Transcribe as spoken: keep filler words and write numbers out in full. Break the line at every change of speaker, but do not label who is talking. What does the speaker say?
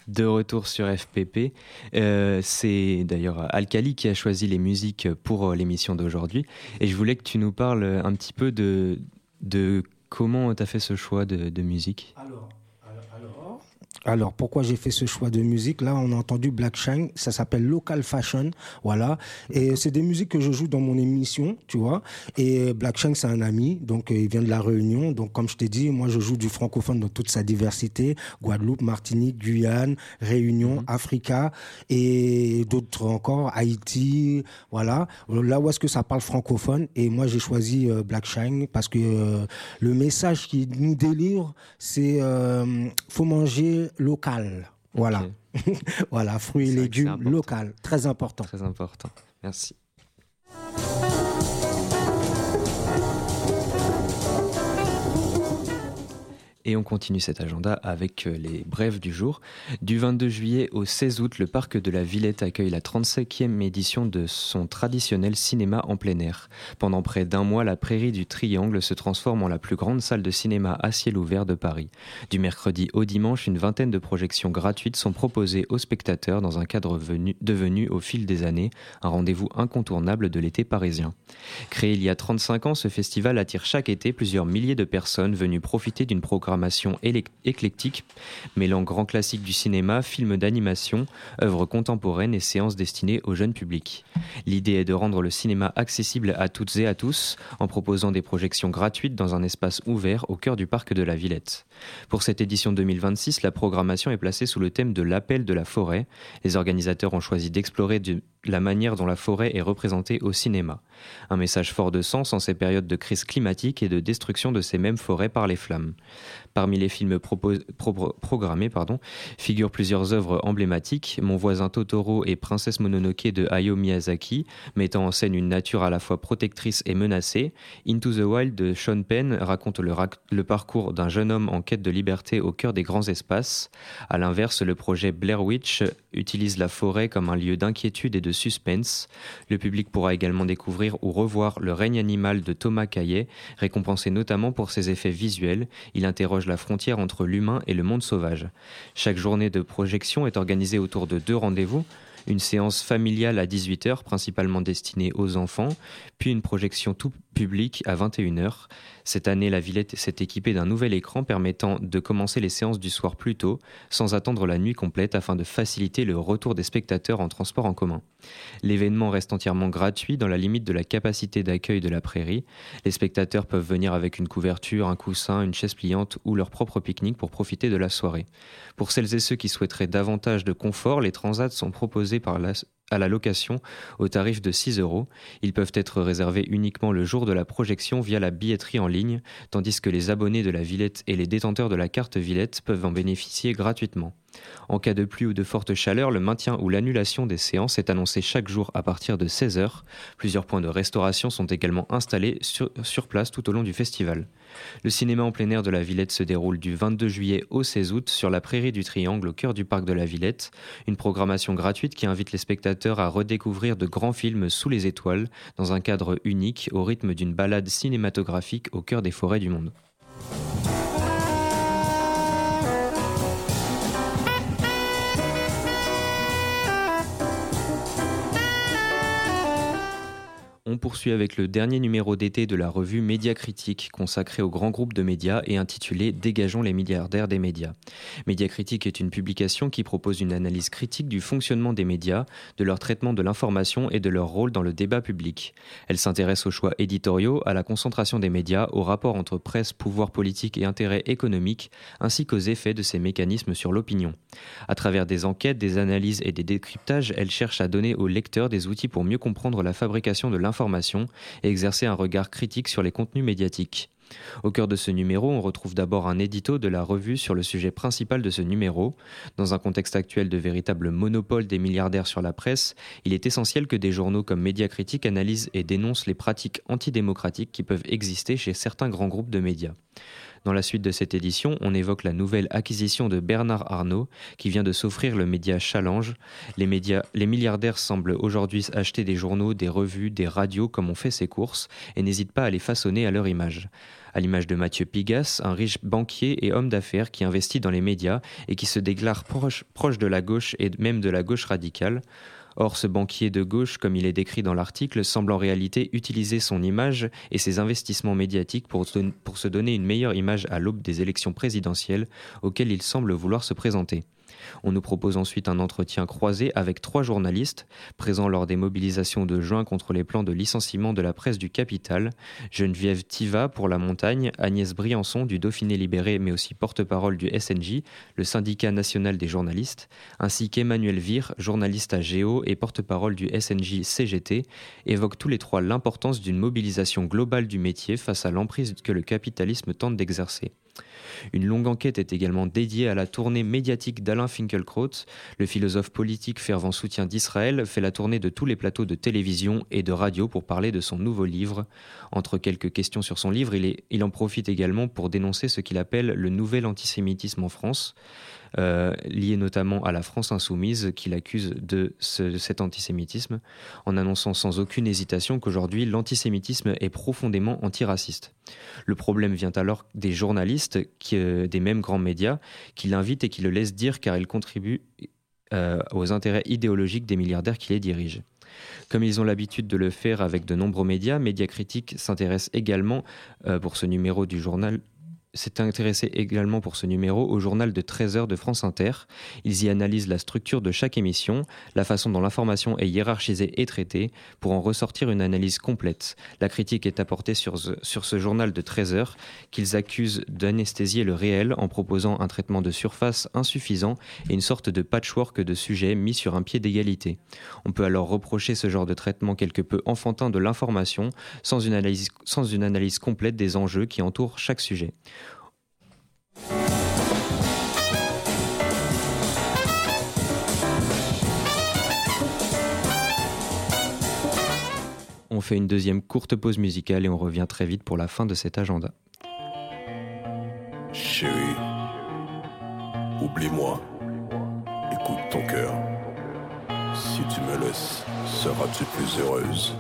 De retour sur F P P, euh, c'est d'ailleurs Alkali qui a choisi les musiques pour l'émission d'aujourd'hui et je voulais que tu nous parles un petit peu de, de comment tu as fait ce choix de, de musique.
Alors, alors, alors, pourquoi j'ai fait ce choix de musique? Là, on a entendu Black Shine, ça s'appelle Local Fashion, voilà. Et c'est des musiques que je joue dans mon émission, tu vois. Et Black Shine, c'est un ami, donc euh, il vient de La Réunion. Donc, comme je t'ai dit, moi, je joue du francophone dans toute sa diversité. Guadeloupe, Martinique, Guyane, Réunion, mm-hmm. Africa et d'autres encore, Haïti, voilà. Là où est-ce que ça parle francophone. Et moi, j'ai choisi euh, Black Shine parce que euh, le message qu'il nous délivre, c'est euh, faut manger local. Voilà. Okay. Voilà, fruits et légumes local. Très important.
Très important. Merci. Et on continue cet agenda avec les brèves du jour. Du vingt-deux juillet au seize août, le parc de la Villette accueille la trente-cinquième édition de son traditionnel cinéma en plein air. Pendant près d'un mois, la prairie du Triangle se transforme en la plus grande salle de cinéma à ciel ouvert de Paris. Du mercredi au dimanche, une vingtaine de projections gratuites sont proposées aux spectateurs dans un cadre venu, devenu au fil des années un rendez-vous incontournable de l'été parisien. Créé il y a trente-cinq ans, ce festival attire chaque été plusieurs milliers de personnes venues profiter d'une programmation éclectique, mêlant grands classiques du cinéma, films d'animation, œuvres contemporaines et séances destinées au jeune public. L'idée est de rendre le cinéma accessible à toutes et à tous en proposant des projections gratuites dans un espace ouvert au cœur du parc de la Villette. Pour cette édition deux mille vingt-six, la programmation est placée sous le thème de l'appel de la forêt. Les organisateurs ont choisi d'explorer de la manière dont la forêt est représentée au cinéma. Un message fort de sens en ces périodes de crise climatique et de destruction de ces mêmes forêts par les flammes. Parmi les films propos- pro- programmés pardon, figurent plusieurs œuvres emblématiques, Mon voisin Totoro et Princesse Mononoke de Hayao Miyazaki, mettant en scène une nature à la fois protectrice et menacée. Into the Wild de Sean Penn raconte le, ra- le parcours d'un jeune homme en quête de liberté au cœur des grands espaces. À l'inverse, le projet Blair Witch utilise la forêt comme un lieu d'inquiétude et de suspense. Le public pourra également découvrir ou revoir Le règne animal de Thomas Caillet, récompensé notamment pour ses effets visuels. Il interroge la frontière entre l'humain et le monde sauvage. Chaque journée de projection est organisée autour de deux rendez-vous. Une séance familiale à dix-huit heures, principalement destinée aux enfants, puis une projection tout public à vingt et une heures. Cette année, la Villette s'est équipée d'un nouvel écran permettant de commencer les séances du soir plus tôt, sans attendre la nuit complète afin de faciliter le retour des spectateurs en transport en commun. L'événement reste entièrement gratuit dans la limite de la capacité d'accueil de la prairie. Les spectateurs peuvent venir avec une couverture, un coussin, une chaise pliante ou leur propre pique-nique pour profiter de la soirée. Pour celles et ceux qui souhaiteraient davantage de confort, les transats sont proposés par la à la location au tarif de six euros. Ils peuvent être réservés uniquement le jour de la projection via la billetterie en ligne, tandis que les abonnés de la Villette et les détenteurs de la carte Villette peuvent en bénéficier gratuitement. En cas de pluie ou de forte chaleur, le maintien ou l'annulation des séances est annoncé chaque jour à partir de seize heures. Plusieurs points de restauration sont également installés sur, sur place tout au long du festival. Le cinéma en plein air de la Villette se déroule du vingt-deux juillet au seize août sur la prairie du Triangle au cœur du parc de la Villette. Une programmation gratuite qui invite les spectateurs à redécouvrir de grands films sous les étoiles dans un cadre unique au rythme d'une balade cinématographique au cœur des forêts du monde. On poursuit avec le dernier numéro d'été de la revue Médiacritique, consacrée au grand groupe de médias et intitulé « Dégageons les milliardaires des médias ». Médiacritique est une publication qui propose une analyse critique du fonctionnement des médias, de leur traitement de l'information et de leur rôle dans le débat public. Elle s'intéresse aux choix éditoriaux, à la concentration des médias, au rapport entre presse, pouvoir politique et intérêts économiques, ainsi qu'aux effets de ces mécanismes sur l'opinion. À travers des enquêtes, des analyses et des décryptages, elle cherche à donner aux lecteurs des outils pour mieux comprendre la fabrication de l'information et exercer un regard critique sur les contenus médiatiques. Au cœur de ce numéro, on retrouve d'abord un édito de la revue sur le sujet principal de ce numéro. Dans un contexte actuel de véritable monopole des milliardaires sur la presse, il est essentiel que des journaux comme Médiacritique analysent et dénoncent les pratiques antidémocratiques qui peuvent exister chez certains grands groupes de médias. Dans la suite de cette édition, on évoque la nouvelle acquisition de Bernard Arnault qui vient de s'offrir le média Challenge. Les, médias, les milliardaires semblent aujourd'hui acheter des journaux, des revues, des radios comme on fait ses courses et n'hésitent pas à les façonner à leur image. à l'image de Mathieu Pigasse, un riche banquier et homme d'affaires qui investit dans les médias et qui se déclare proche, proche de la gauche et même de la gauche radicale. Or, ce banquier de gauche, comme il est décrit dans l'article, semble en réalité utiliser son image et ses investissements médiatiques pour, pour se donner une meilleure image à l'aube des élections présidentielles auxquelles il semble vouloir se présenter. On nous propose ensuite un entretien croisé avec trois journalistes présents lors des mobilisations de juin contre les plans de licenciement de la presse du Capital, Geneviève Thiva pour La Montagne, Agnès Briançon du Dauphiné Libéré mais aussi porte-parole du S N J, le syndicat national des journalistes, ainsi qu'Emmanuel Vire, journaliste à Géo et porte-parole du S N J C G T, évoquent tous les trois l'importance d'une mobilisation globale du métier face à l'emprise que le capitalisme tente d'exercer. Une longue enquête est également dédiée à la tournée médiatique d'Alain Finkielkraut. Le philosophe politique fervent soutien d'Israël fait la tournée de tous les plateaux de télévision et de radio pour parler de son nouveau livre. Entre quelques questions sur son livre, il, est, il en profite également pour dénoncer ce qu'il appelle le nouvel antisémitisme en France, euh, lié notamment à la France insoumise qu'il accuse de, ce, de cet antisémitisme, en annonçant sans aucune hésitation qu'aujourd'hui l'antisémitisme est profondément antiraciste. Le problème vient alors des journalistes, qui, euh, des mêmes grands médias, qui l'invitent et qui le laissent dire car ils contribuent euh, aux intérêts idéologiques des milliardaires qui les dirigent. Comme ils ont l'habitude de le faire avec de nombreux médias, Médiacritique s'intéresse également euh, pour ce numéro du journal s'est intéressé également pour ce numéro au journal de treize heures de France Inter. Ils y analysent la structure de chaque émission, la façon dont l'information est hiérarchisée et traitée, pour en ressortir une analyse complète. La critique est apportée sur ce, sur ce journal de treize heures, qu'ils accusent d'anesthésier le réel en proposant un traitement de surface insuffisant et une sorte de patchwork de sujets mis sur un pied d'égalité. On peut alors reprocher ce genre de traitement quelque peu enfantin de l'information, sans une analyse, sans une analyse complète des enjeux qui entourent chaque sujet. On fait une deuxième courte pause musicale et on revient très vite pour la fin de cet agenda.
Chérie, oublie-moi, écoute ton cœur. Si tu me laisses, seras-tu plus heureuse ?